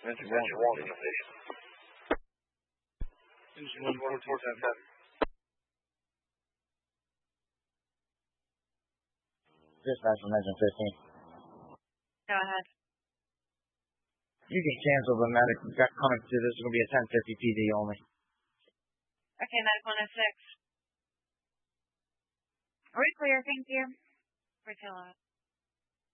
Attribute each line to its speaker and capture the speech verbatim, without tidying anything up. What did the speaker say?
Speaker 1: Engine one on the station. Engine one, fourteen ten.
Speaker 2: Dispatch from engine fifteen.
Speaker 3: Go ahead.
Speaker 2: You can cancel the medic. We've got coming to this is going to be a ten fifty P D only.
Speaker 3: Okay, medic one oh six. Are we clear? Thank you. We're still out.